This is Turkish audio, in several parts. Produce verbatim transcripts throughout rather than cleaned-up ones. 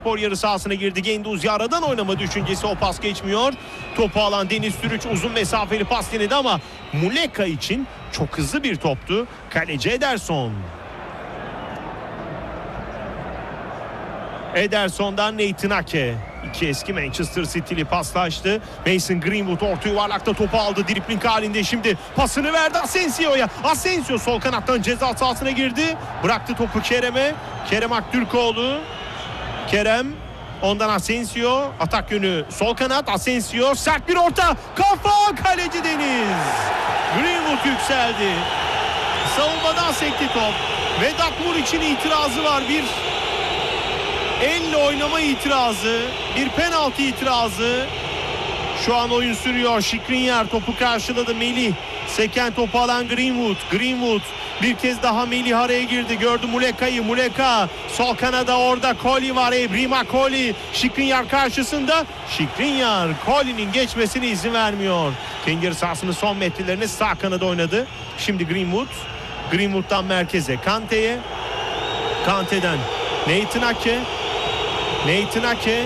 Spor yarı sahasına girdi. Genduzi aradan oynama düşüncesi, o pas geçmiyor. Topu alan Deniz Türüç uzun mesafeli pas denedi ama Muleka için çok hızlı bir toptu. Kaleci Ederson. Ederson'dan Nathan Ake. İki eski Manchester City'li paslaştı. Mason Greenwood orta yuvarlakta topu aldı. Dribling halinde şimdi pasını verdi Asensio'ya. Asensio sol kanattan ceza sahasına girdi. Bıraktı topu Kerem'e. Kerem Aktürkoğlu. Kerem, ondan Asensio, atak yönü sol kanat. Asensio, sert bir orta, kafa, kaleci Deniz. Greenwood yükseldi. Savunmadan sekti top. Vedat Muriç'in itirazı var. Bir elle oynama itirazı, bir penaltı itirazı. Şu an oyun sürüyor. Skriniar topu karşıladı. Melih seken topu alan Greenwood. Greenwood bir kez daha Melih araya girdi. Gördü Muleka'yı. Muleka sol kanada, orada Koli var. Ebrima Koli. Skriniar karşısında. Skriniar Koli'nin geçmesine izin vermiyor. Kendi yarı sahasının son metrelerine sağ kanada oynadı. Şimdi Greenwood. Greenwood'dan merkeze Kante'ye. Kante'den Nathan Ake. Nathan Ake.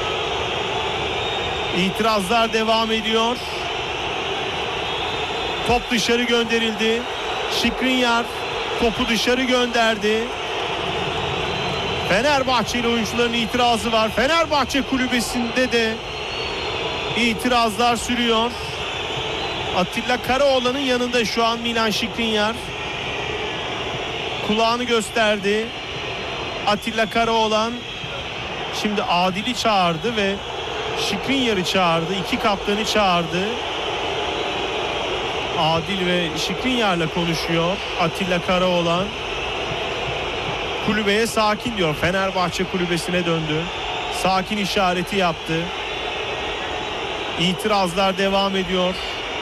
İtirazlar devam ediyor. Top dışarı gönderildi. Skriniar topu dışarı gönderdi. Fenerbahçeli oyuncuların itirazı var. Fenerbahçe kulübesinde de itirazlar sürüyor. Atilla Karaoğlan'ın yanında şu an Milan Skriniar. Kulağını gösterdi. Atilla Karaoğlan şimdi Adil'i çağırdı ve Skriniar'ı çağırdı. İki kaptanı çağırdı. Adil ve Skriniar'la konuşuyor Atilla Karaoğlan. Kulübeye sakin diyor. Fenerbahçe kulübesine döndü. Sakin işareti yaptı. İtirazlar devam ediyor.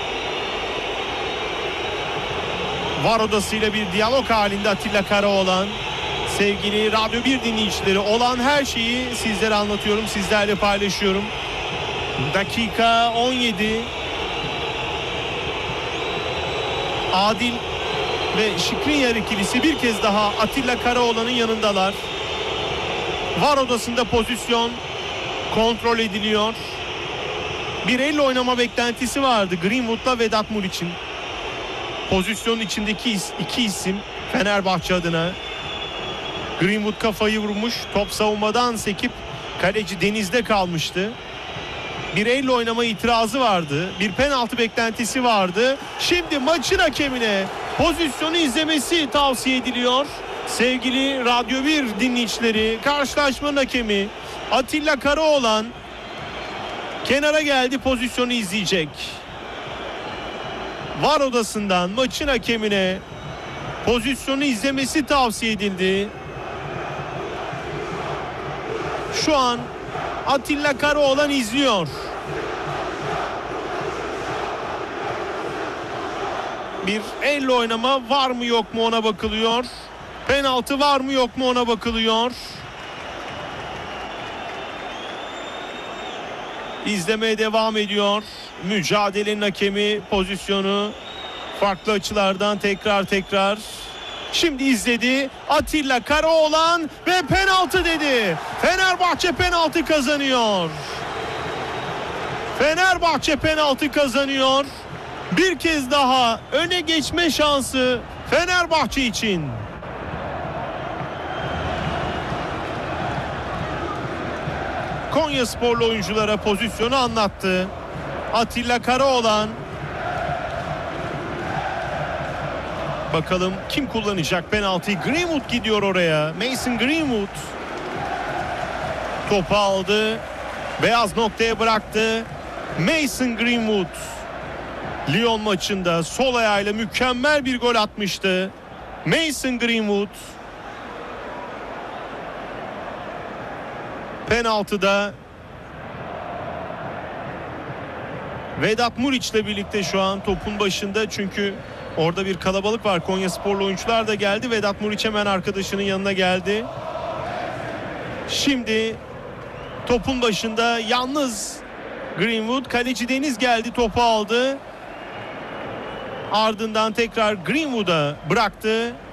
VAR odasıyla bir diyalog halinde Atilla Karaoğlan. Sevgili Radyo bir dinleyicileri, olan her şeyi sizlere anlatıyorum, sizlerle paylaşıyorum. Dakika on yedi. Adil ve Skriniar ikilisi bir kez daha Atilla Karaoğlan'ın yanındalar. VAR odasında pozisyon kontrol ediliyor. Bir elle oynama beklentisi vardı Greenwood'la Vedat Muriç'in. Pozisyonun içindeki iki isim Fenerbahçe adına. Greenwood kafayı vurmuş. Top savunmadan sekip kaleci Deniz'de kalmıştı. Bir elle oynama itirazı vardı. Bir penaltı beklentisi vardı. Şimdi maçın hakemine pozisyonu izlemesi tavsiye ediliyor. Sevgili Radyo bir dinleyicileri, karşılaşmanın hakemi Atilla Karaoğlan kenara geldi, pozisyonu izleyecek. VAR odasından maçın hakemine pozisyonu izlemesi tavsiye edildi. Şu an Atilla Karaoğlan izliyor. Bir elle oynama var mı yok mu ona bakılıyor. Penaltı var mı yok mu ona bakılıyor. İzlemeye devam ediyor. Mücadelenin hakemi pozisyonu farklı açılardan tekrar tekrar. Şimdi izledi Atilla Karaoğlan ve penaltı dedi. Fenerbahçe penaltı kazanıyor. Fenerbahçe penaltı kazanıyor. Bir kez daha öne geçme şansı Fenerbahçe için. Konyasporlu oyunculara pozisyonu anlattı Atilla Karaoğlan. Bakalım kim kullanacak penaltıyı? Greenwood gidiyor oraya. Mason Greenwood topu aldı. Beyaz noktaya bıraktı. Mason Greenwood Lyon maçında sol ayağıyla mükemmel bir gol atmıştı. Mason Greenwood penaltıda Vedat Muriç'le birlikte şu an topun başında, çünkü orada bir kalabalık var. Konyasporlu oyuncular da geldi. Vedat Muriç hemen arkadaşının yanına geldi. Şimdi topun başında yalnız Greenwood. Kaleci Deniz geldi, topu aldı. Ardından tekrar Greenwood'a bıraktı.